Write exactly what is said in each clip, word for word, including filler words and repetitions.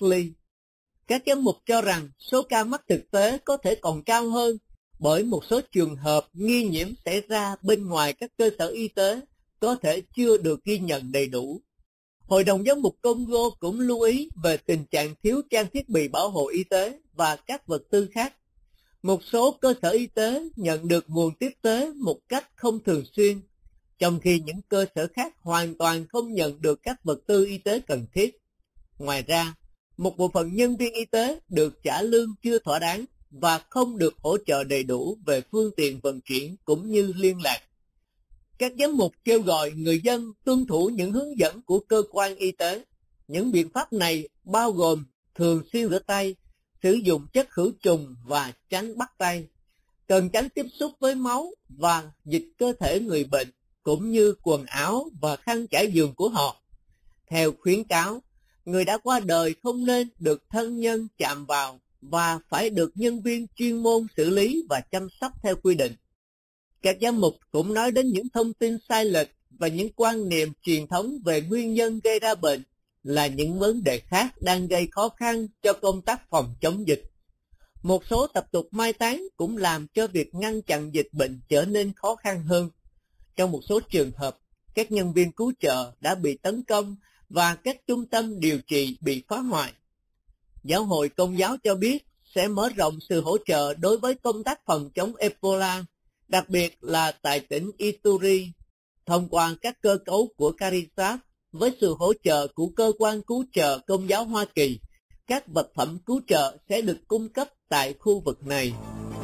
Berkeley. Các giám mục cho rằng số ca mắc thực tế có thể còn cao hơn bởi một số trường hợp nghi nhiễm xảy ra bên ngoài các cơ sở y tế có thể chưa được ghi nhận đầy đủ. Hội đồng Giám mục Congo cũng lưu ý về tình trạng thiếu trang thiết bị bảo hộ y tế và các vật tư khác. Một số cơ sở y tế nhận được nguồn tiếp tế một cách không thường xuyên, trong khi những cơ sở khác hoàn toàn không nhận được các vật tư y tế cần thiết. Ngoài ra, một bộ phận nhân viên y tế được trả lương chưa thỏa đáng và không được hỗ trợ đầy đủ về phương tiện vận chuyển cũng như liên lạc. Các giám mục kêu gọi người dân tuân thủ những hướng dẫn của cơ quan y tế. Những biện pháp này bao gồm thường xuyên rửa tay, sử dụng chất khử trùng và tránh bắt tay, cần tránh tiếp xúc với máu và dịch cơ thể người bệnh, cũng như quần áo và khăn trải giường của họ. Theo khuyến cáo, người đã qua đời không nên được thân nhân chạm vào và phải được nhân viên chuyên môn xử lý và chăm sóc theo quy định. Các giám mục cũng nói đến những thông tin sai lệch và những quan niệm truyền thống về nguyên nhân gây ra bệnh là những vấn đề khác đang gây khó khăn cho công tác phòng chống dịch. Một số tập tục mai táng cũng làm cho việc ngăn chặn dịch bệnh trở nên khó khăn hơn. Trong một số trường hợp, các nhân viên cứu trợ đã bị tấn công và các trung tâm điều trị bị phá hoại. Giáo hội Công giáo cho biết sẽ mở rộng sự hỗ trợ đối với công tác phòng chống Ebola, đặc biệt là tại tỉnh Ituri, thông qua các cơ cấu của Caritas với sự hỗ trợ của Cơ quan Cứu trợ Công giáo Hoa Kỳ. Các vật phẩm cứu trợ sẽ được cung cấp tại khu vực này.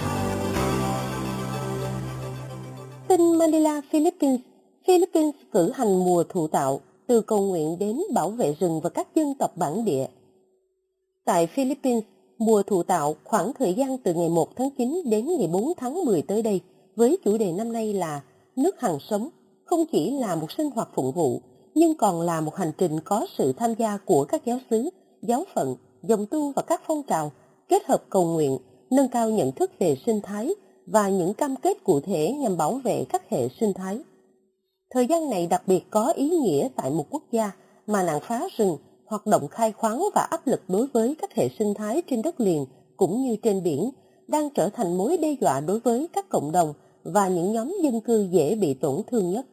Tin Manila, Philippines. Philippines cử hành mùa thụ tạo, từ cầu nguyện đến bảo vệ rừng và các dân tộc bản địa. Tại Philippines, mùa thụ tạo khoảng thời gian từ ngày một tháng chín đến ngày bốn tháng mười tới đây, với chủ đề năm nay là Nước hàng sống, không chỉ là một sinh hoạt phụng vụ, nhưng còn là một hành trình có sự tham gia của các giáo xứ, giáo phận, dòng tu và các phong trào, kết hợp cầu nguyện, nâng cao nhận thức về sinh thái và những cam kết cụ thể nhằm bảo vệ các hệ sinh thái. Thời gian này đặc biệt có ý nghĩa tại một quốc gia mà nạn phá rừng, hoạt động khai khoáng và áp lực đối với các hệ sinh thái trên đất liền cũng như trên biển đang trở thành mối đe dọa đối với các cộng đồng và những nhóm dân cư dễ bị tổn thương nhất.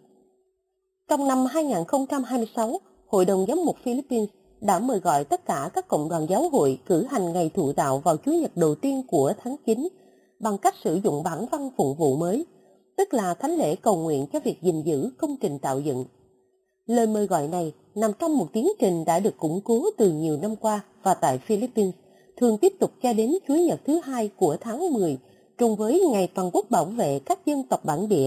Trong năm hai không hai sáu, Hội đồng Giám mục Philippines đã mời gọi tất cả các cộng đoàn giáo hội cử hành ngày thụ tạo vào Chủ nhật đầu tiên của tháng chín bằng cách sử dụng bản văn phụng vụ mới, tức là thánh lễ cầu nguyện cho việc gìn giữ công trình tạo dựng. Lời mời gọi này nằm trong một tiến trình đã được củng cố từ nhiều năm qua và tại Philippines, thường tiếp tục cho đến Chủ nhật thứ hai của tháng mười, trùng với Ngày Toàn quốc bảo vệ các dân tộc bản địa.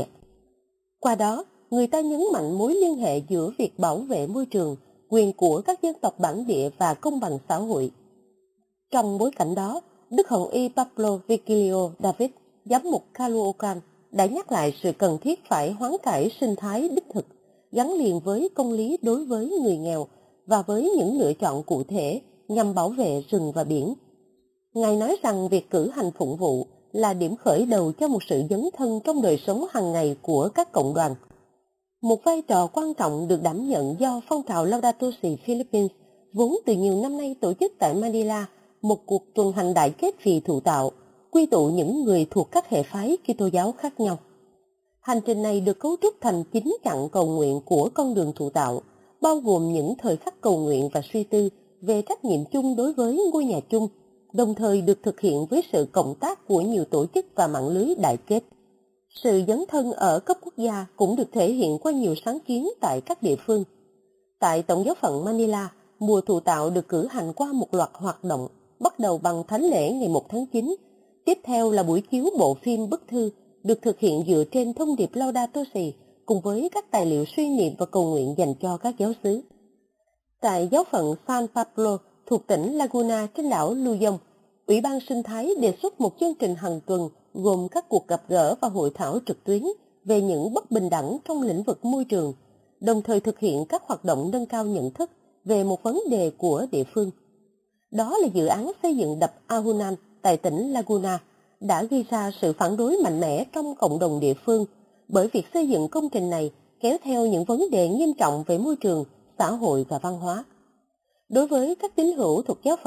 Qua đó, người ta nhấn mạnh mối liên hệ giữa việc bảo vệ môi trường, quyền của các dân tộc bản địa và công bằng xã hội. Trong bối cảnh đó, Đức Hồng Y Pablo Vigilio David, giám mục Caloocan, đã nhắc lại sự cần thiết phải hoán cải sinh thái đích thực, gắn liền với công lý đối với người nghèo và với những lựa chọn cụ thể nhằm bảo vệ rừng và biển. Ngài nói rằng việc cử hành phụng vụ là điểm khởi đầu cho một sự dấn thân trong đời sống hàng ngày của các cộng đoàn. Một vai trò quan trọng được đảm nhận do phong trào Laudato Si Philippines, vốn từ nhiều năm nay tổ chức tại Manila, một cuộc tuần hành đại kết vì thụ tạo, quy tụ những người thuộc các hệ phái Kitô giáo khác nhau. Hành trình này được cấu trúc thành chín chặng cầu nguyện của con đường thụ tạo, bao gồm những thời khắc cầu nguyện và suy tư về trách nhiệm chung đối với ngôi nhà chung, đồng thời được thực hiện với sự cộng tác của nhiều tổ chức và mạng lưới đại kết. Sự dấn thân ở cấp quốc gia cũng được thể hiện qua nhiều sáng kiến tại các địa phương. Tại Tổng giáo phận Manila, mùa thụ tạo được cử hành qua một loạt hoạt động, bắt đầu bằng thánh lễ ngày một tháng chín, tiếp theo là buổi chiếu bộ phim bức thư, được thực hiện dựa trên thông điệp Laudato Si cùng với các tài liệu suy niệm và cầu nguyện dành cho các giáo xứ. Tại giáo phận San Pablo thuộc tỉnh Laguna trên đảo Luzon, Ủy ban sinh thái đề xuất một chương trình hàng tuần gồm các cuộc gặp gỡ và hội thảo trực tuyến về những bất bình đẳng trong lĩnh vực môi trường, đồng thời thực hiện các hoạt động nâng cao nhận thức về một vấn đề của địa phương. Đó là dự án xây dựng đập Ahunan tại tỉnh Laguna đã gây ra sự phản đối mạnh mẽ trong cộng đồng địa phương bởi việc xây dựng công trình này kéo theo những vấn đề nghiêm trọng về môi trường, xã hội và văn hóa. Đối với các tín hữu thuộc giáo phận